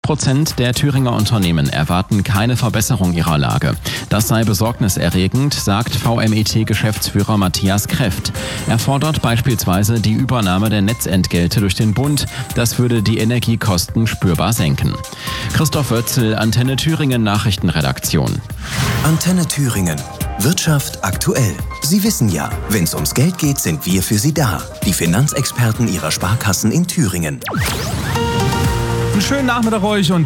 6% der Thüringer Unternehmen erwarten keine Verbesserung ihrer Lage. Das sei besorgniserregend, sagt VMET-Geschäftsführer Matthias Kreft. Er fordert beispielsweise die Übernahme der Netzentgelte durch den Bund. Das würde die Energiekosten spürbar senken. Christoph Wötzel, Antenne Thüringen Nachrichtenredaktion. Antenne Thüringen. Wirtschaft aktuell. Sie wissen ja, wenn es ums Geld geht, sind wir für Sie da. Die Finanzexperten Ihrer Sparkassen in Thüringen. Einen schönen Nachmittag euch und